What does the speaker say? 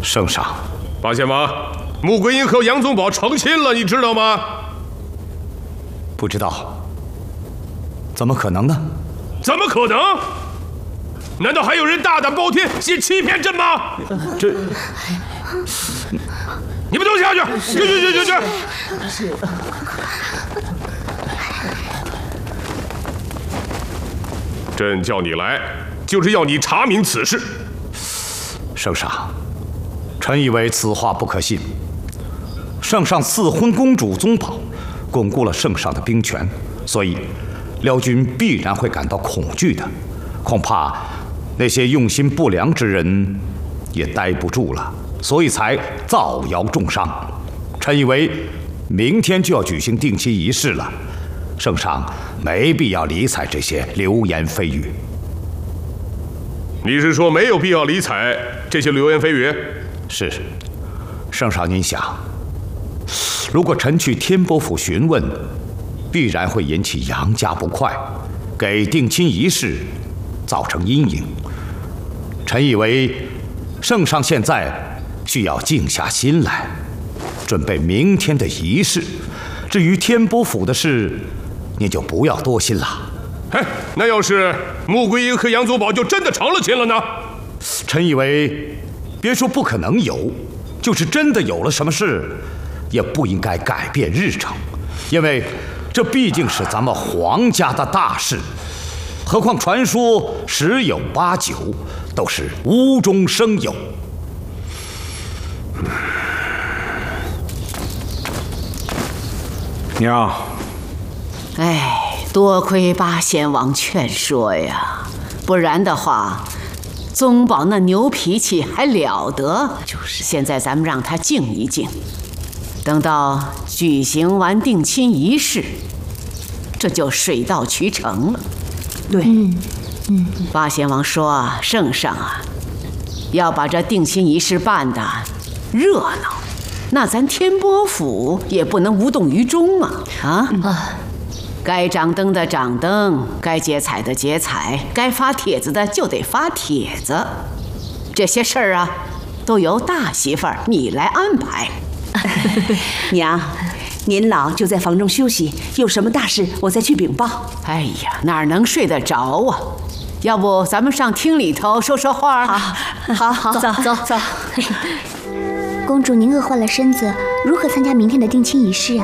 圣上， 八贤王，穆桂英和杨宗保成亲了，你知道吗？ 不知道。怎么可能呢？ 怎么可能？难道还有人大胆包天，想欺骗朕吗？ 这， 你们都下去！去！朕叫你来，就是要你查明此事。 圣上，臣以为此话不可信。圣上赐婚公主宗保，巩固了圣上的兵权，所以辽军必然会感到恐惧的。恐怕那些用心不良之人也待不住了，所以才造谣重伤。臣以为明天就要举行定亲仪式了，圣上没必要理睬这些流言蜚语。 你是说没有必要理睬这些流言蜚语？ 是。圣上，您想，如果臣去天波府询问，必然会引起杨家不快，给定亲仪式造成阴影。臣以为圣上现在需要静下心来，准备明天的仪式。至于天波府的事，您就不要多心了。 哎，那要是穆桂英和杨宗保就真的成了亲了呢？ 臣以为，别说不可能有，就是真的有了什么事，也不应该改变日程，因为这毕竟是咱们皇家的大事。何况传说十有八九都是无中生有。 娘， 哎，多亏八贤王劝说呀，不然的话，宗保那牛脾气还了得。就是，现在咱们让他静一静，等到举行完定亲仪式，这就水到渠成了。对，八贤王说啊，圣上啊，要把这定亲仪式办得热闹，那咱天波府也不能无动于衷啊！该掌灯的掌灯，该结彩的结彩，该发帖子的就得发帖子。这些事儿啊，都由大媳妇儿你来安排。 娘，您老就在房中休息，有什么大事我再去禀报。 哎呀，哪能睡得着啊？要不咱们上厅里头说说话？ 好，走。 公主，您饿坏了身子，如何参加明天的定亲仪式啊？